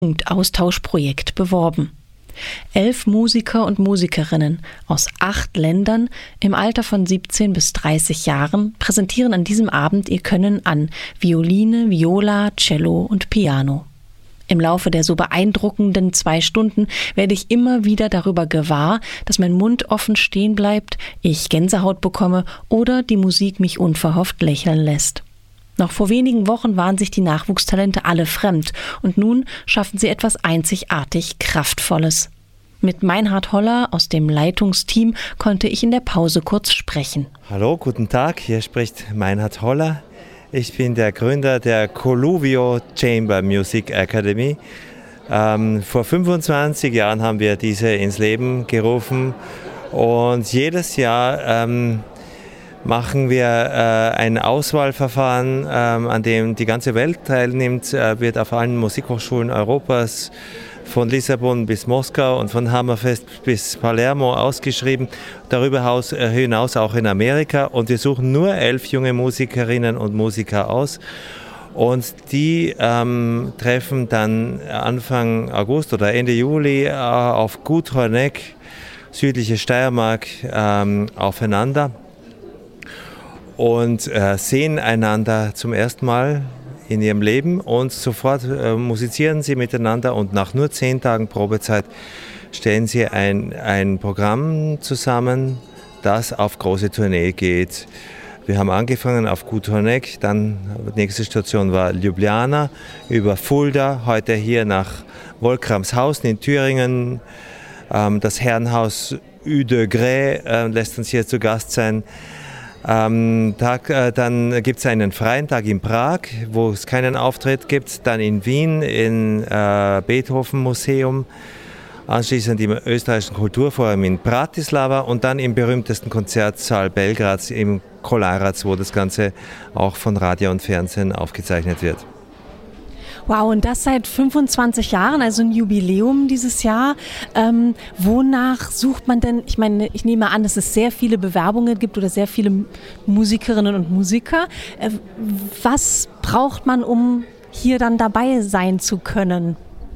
Austauschprojekt beworben. 11 Musiker und Musikerinnen aus 8 Ländern im Alter von 17 bis 30 Jahren präsentieren an diesem Abend ihr Können an Violine, Viola, Cello und Piano. Im Laufe der so beeindruckenden 2 Stunden werde ich immer wieder darüber gewahr, dass mein Mund offen stehen bleibt, ich Gänsehaut bekomme oder die Musik mich unverhofft lächeln lässt. Noch vor wenigen Wochen waren sich die Nachwuchstalente alle fremd und nun schaffen sie etwas einzigartig Kraftvolles. Mit Meinhard Holler aus dem Leitungsteam konnte ich in der Pause kurz sprechen. Hallo, guten Tag, hier spricht Meinhard Holler. Ich bin der Gründer der Coluvio Chamber Music Academy. Vor 25 Jahren haben wir diese ins Leben gerufen und jedes Jahr machen wir ein Auswahlverfahren, an dem die ganze Welt teilnimmt, wird auf allen Musikhochschulen Europas von Lissabon bis Moskau und von Hammerfest bis Palermo ausgeschrieben, darüber hinaus auch in Amerika. Und wir suchen nur 11 junge Musikerinnen und Musiker aus. Und die treffen dann Anfang August oder Ende Juli auf Gut Honeck, südliche Steiermark, aufeinander und sehen einander zum ersten Mal in ihrem Leben und sofort musizieren sie miteinander und nach nur 10 Tagen Probezeit stellen sie ein Programm zusammen, das auf große Tournee geht. Wir haben angefangen auf Gut Honeck, dann die nächste Station war Ljubljana, über Fulda, heute hier nach Wolkramshausen in Thüringen. Das Herrenhaus U de Grès lässt uns hier zu Gast sein. Dann gibt es einen freien Tag in Prag, wo es keinen Auftritt gibt, dann in Wien im Beethoven-Museum, anschließend im Österreichischen Kulturforum in Bratislava und dann im berühmtesten Konzertsaal Belgrads im Kolarac, wo das Ganze auch von Radio und Fernsehen aufgezeichnet wird. Wow, und das seit 25 Jahren, also ein Jubiläum dieses Jahr. Wonach sucht man denn? Ich meine, ich nehme an, dass es sehr viele Bewerbungen gibt oder sehr viele Musikerinnen und Musiker. Was braucht man, um hier dann dabei sein zu können?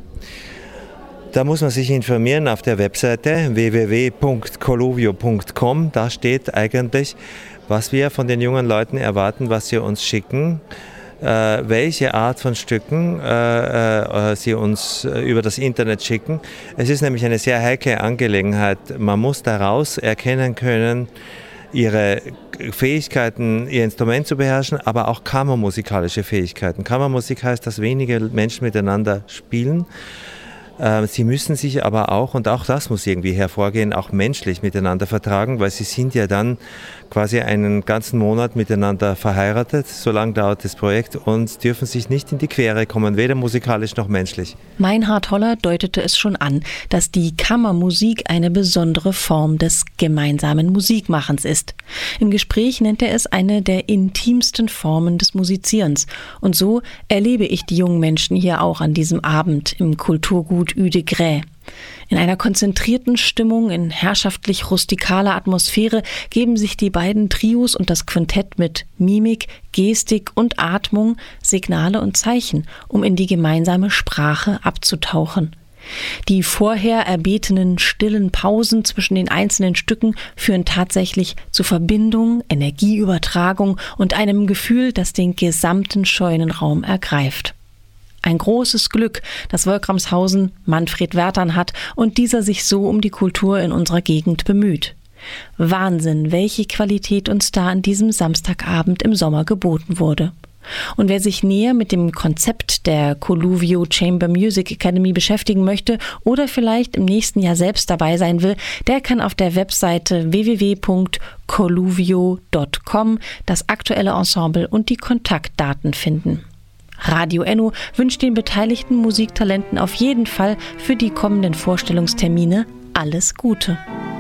Da muss man sich informieren auf der Webseite www.coluvio.com. Da steht eigentlich, was wir von den jungen Leuten erwarten, was sie uns schicken. Welche Art von Stücken sie uns über das Internet schicken. Es ist nämlich eine sehr heikle Angelegenheit. Man muss daraus erkennen können, ihre Fähigkeiten, ihr Instrument zu beherrschen, aber auch kammermusikalische Fähigkeiten. Kammermusik heißt, dass wenige Menschen miteinander spielen. Sie müssen sich aber auch, und auch das muss irgendwie hervorgehen, auch menschlich miteinander vertragen, weil sie sind ja dann quasi einen ganzen Monat miteinander verheiratet, so lange dauert das Projekt, und dürfen sich nicht in die Quere kommen, weder musikalisch noch menschlich. Meinhard Holler deutete es schon an, dass die Kammermusik eine besondere Form des gemeinsamen Musikmachens ist. Im Gespräch nennt er es eine der intimsten Formen des Musizierens. Und so erlebe ich die jungen Menschen hier auch an diesem Abend im Kulturgut U de Grès. In einer konzentrierten Stimmung, in herrschaftlich rustikaler Atmosphäre geben sich die beiden Trios und das Quintett mit Mimik, Gestik und Atmung Signale und Zeichen, um in die gemeinsame Sprache abzutauchen. Die vorher erbetenen stillen Pausen zwischen den einzelnen Stücken führen tatsächlich zu Verbindung, Energieübertragung und einem Gefühl, das den gesamten Scheunenraum ergreift. Ein großes Glück, dass Wolkramshausen Manfred Wertern hat und dieser sich so um die Kultur in unserer Gegend bemüht. Wahnsinn, welche Qualität uns da an diesem Samstagabend im Sommer geboten wurde. Und wer sich näher mit dem Konzept der Coluvio Chamber Music Academy beschäftigen möchte oder vielleicht im nächsten Jahr selbst dabei sein will, der kann auf der Webseite www.coluvio.com das aktuelle Ensemble und die Kontaktdaten finden. Radio Enno wünscht den beteiligten Musiktalenten auf jeden Fall für die kommenden Vorstellungstermine alles Gute.